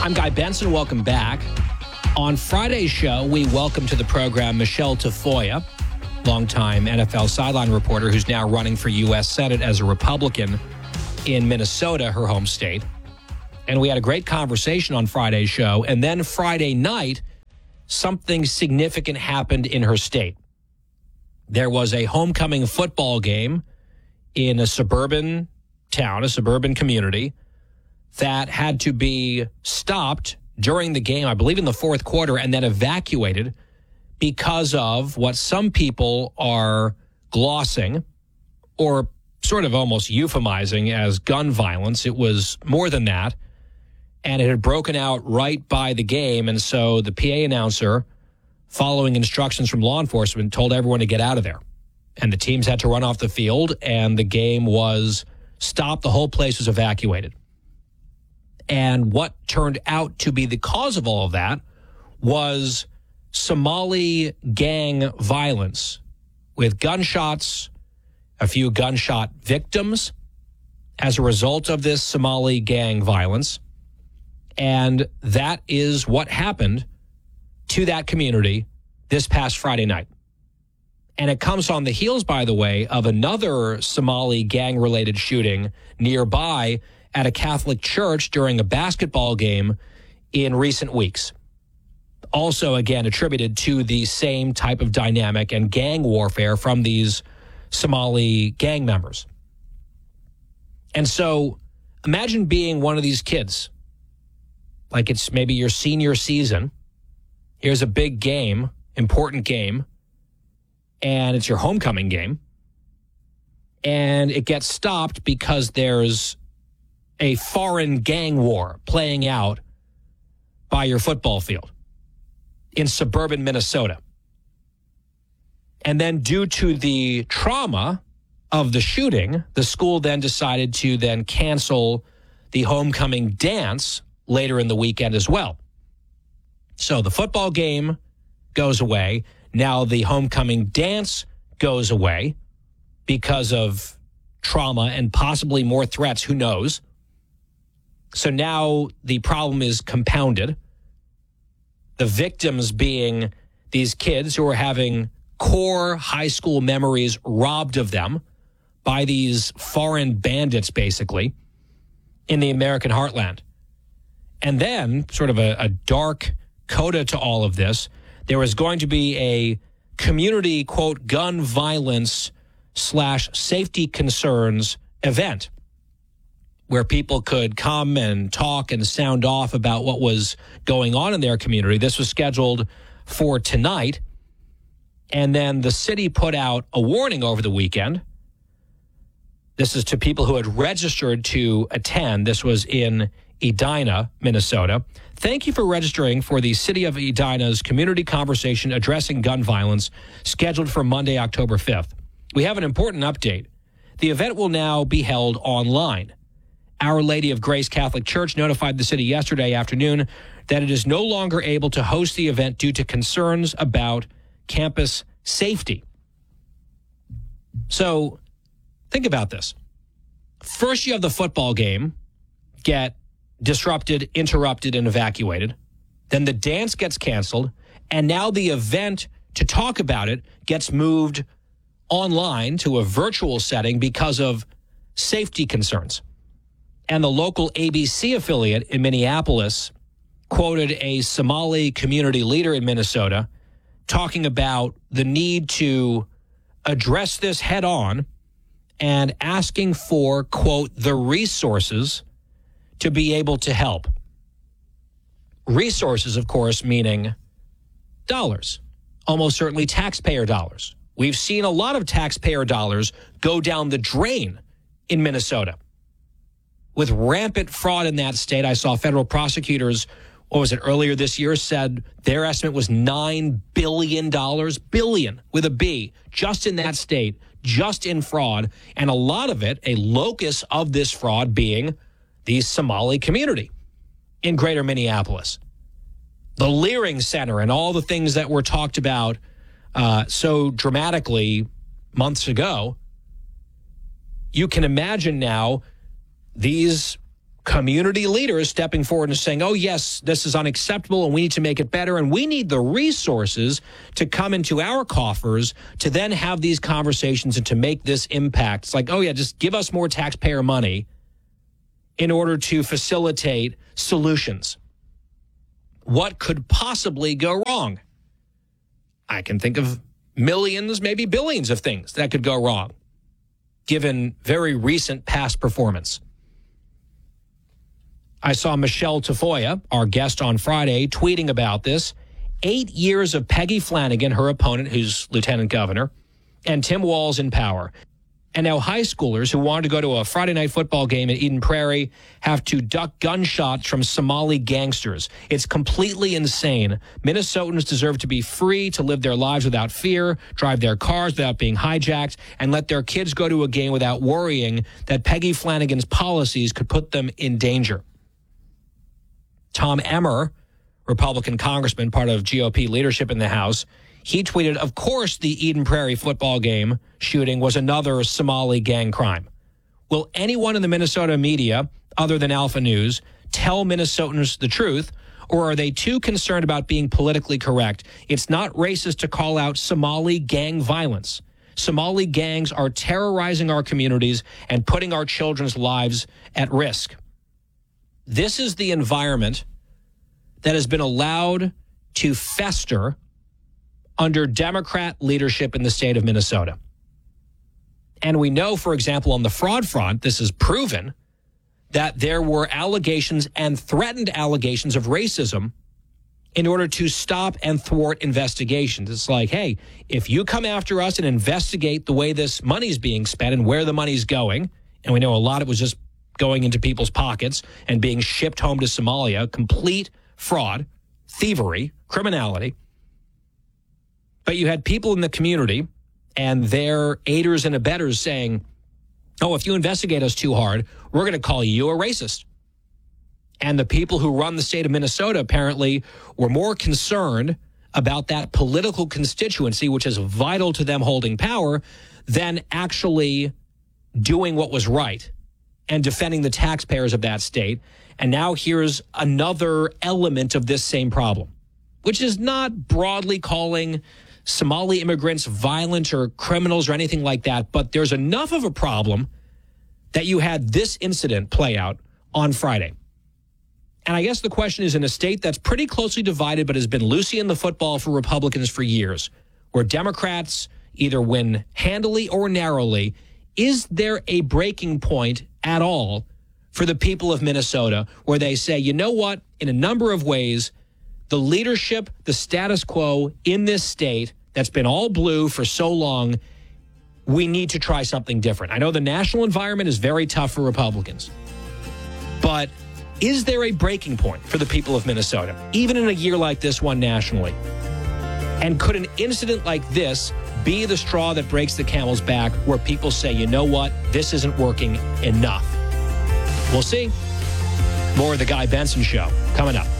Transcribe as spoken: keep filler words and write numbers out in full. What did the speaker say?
I'm Guy Benson. Welcome back. On Friday's show, we welcome to the program Michelle Tafoya, longtime N F L sideline reporter who's now running for U S Senate as a Republican in Minnesota, her home state. And we had a great conversation on Friday's show. And then Friday night, something significant happened in her state. There was a homecoming football game in a suburban town, a suburban community, that had to be stopped during the game, I believe in the fourth quarter, and then evacuated because of what some people are glossing or sort of almost euphemizing as gun violence. It was more than that, and it had broken out right by the game, and so the P A announcer, following instructions from law enforcement, told everyone to get out of there. And the teams had to run off the field, and the game was stopped. The whole place was evacuated. And what turned out to be the cause of all of that was Somali gang violence with gunshots, a few gunshot victims as a result of this Somali gang violence. And that is what happened to that community this past Friday night. And it comes on the heels, by the way, of another Somali gang-related shooting nearby at a Catholic church during a basketball game in recent weeks. Also, again, attributed to the same type of dynamic and gang warfare from these Somali gang members. And so imagine being one of these kids, like it's maybe your senior season. Here's a big game, important game, and it's your homecoming game. And it gets stopped because there's a foreign gang war playing out by your football field in suburban Minnesota. And then due to the trauma of the shooting, the school then decided to then cancel the homecoming dance later in the weekend as well. So the football game goes away. Now the homecoming dance goes away because of trauma and possibly more threats. Who knows? So now the problem is compounded. The victims being these kids who are having core high school memories robbed of them by these foreign bandits, basically, in the American heartland. And then, sort of a, a dark coda to all of this, there was going to be a community, quote, gun violence slash safety concerns event where people could come and talk and sound off about what was going on in their community. This was scheduled for tonight. And then the city put out a warning over the weekend. This is to people who had registered to attend. This was in Edina, Minnesota. Thank you for registering for the City of Edina's community conversation addressing gun violence, scheduled for Monday, October fifth. We have an important update. The event will now be held online. Our Lady of Grace Catholic Church notified the city yesterday afternoon that it is no longer able to host the event due to concerns about campus safety. So think about this. First, you have the football game get disrupted, interrupted, and evacuated. Then the dance gets canceled. And now the event to talk about it gets moved online to a virtual setting because of safety concerns. And the local A B C affiliate in Minneapolis quoted a Somali community leader in Minnesota talking about the need to address this head on and asking for, quote, the resources to be able to help. Resources, of course, meaning dollars, almost certainly taxpayer dollars. We've seen a lot of taxpayer dollars go down the drain in Minnesota. With rampant fraud in that state, I saw federal prosecutors, what was it, earlier this year, said their estimate was nine billion dollars, billion with a B, just in that state, just in fraud. And a lot of it, a locus of this fraud being the Somali community in greater Minneapolis. The Leering Center and all the things that were talked about uh, so dramatically months ago. You can imagine now these community leaders stepping forward and saying, oh, yes, this is unacceptable and we need to make it better. And we need the resources to come into our coffers to then have these conversations and to make this impact. It's like, oh, yeah, just give us more taxpayer money in order to facilitate solutions. What could possibly go wrong? I can think of millions, maybe billions of things that could go wrong, given very recent past performance. I saw Michelle Tafoya, our guest on Friday, tweeting about this. Eight years of Peggy Flanagan, her opponent, who's lieutenant governor, and Tim Walz in power. And now high schoolers who wanted to go to a Friday night football game in Eden Prairie have to duck gunshots from Somali gangsters. It's completely insane. Minnesotans deserve to be free to live their lives without fear, drive their cars without being hijacked, and let their kids go to a game without worrying that Peggy Flanagan's policies could put them in danger. Tom Emmer, Republican congressman, part of G O P leadership in the House, he tweeted, of course, the Eden Prairie football game shooting was another Somali gang crime. Will anyone in the Minnesota media, other than Alpha News, tell Minnesotans the truth, or are they too concerned about being politically correct? It's not racist to call out Somali gang violence. Somali gangs are terrorizing our communities and putting our children's lives at risk. This is the environment that has been allowed to fester under Democrat leadership in the state of Minnesota. And we know, for example, on the fraud front, this is proven, that there were allegations and threatened allegations of racism in order to stop and thwart investigations. It's like, hey, if you come after us and investigate the way this money's being spent and where the money's going, and we know a lot of it was just going into people's pockets and being shipped home to Somalia, complete fraud, thievery, criminality. But you had people in the community and their aiders and abettors saying, oh, if you investigate us too hard, we're going to call you a racist. And the people who run the state of Minnesota apparently were more concerned about that political constituency, which is vital to them holding power, than actually doing what was right and defending the taxpayers of that state. And now here's another element of this same problem, which is not broadly calling Somali immigrants violent or criminals or anything like that, but there's enough of a problem that you had this incident play out on Friday. And I guess the question is, in a state that's pretty closely divided but has been Lucy in the football for Republicans for years, where Democrats either win handily or narrowly, is there a breaking point at all for the people of Minnesota where they say, you know what, in a number of ways, the leadership, the status quo in this state that's been all blue for so long, we need to try something different. I know the national environment is very tough for Republicans, but is there a breaking point for the people of Minnesota, even in a year like this one nationally? And could an incident like this be the straw that breaks the camel's back, where people say, you know what, this isn't working enough? We'll see. More of the Guy Benson Show coming up.